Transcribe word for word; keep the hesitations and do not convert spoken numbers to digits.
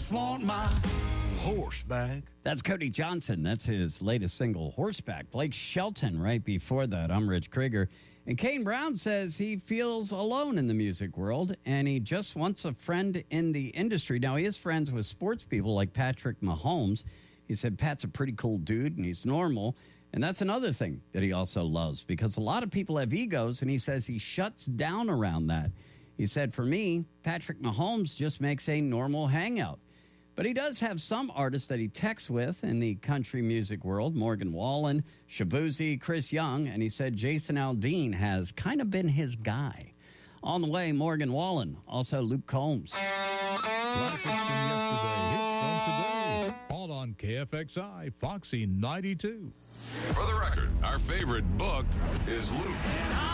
just want my horseback. That's Cody Johnson. That's his latest single, Horseback. Blake Shelton right before that. I'm Rich Krieger. And Kane Brown says he feels alone in the music world, and he just wants a friend in the industry. Now, he is friends with sports people like Patrick Mahomes. He said Pat's a pretty cool dude, and he's normal. And that's another thing that he also loves, because a lot of people have egos, and he says he shuts down around that. He said, for me, Patrick Mahomes just makes a normal hangout. But he does have some artists that he texts with in the country music world, Morgan Wallen, Shabuzi, Chris Young, and he said Jason Aldean has kind of been his guy. On the way, Morgan Wallen, also Luke Combs. Classics from yesterday, hits from today, all on K F X I, Foxy ninety-two. For the record, our favorite book is Luke.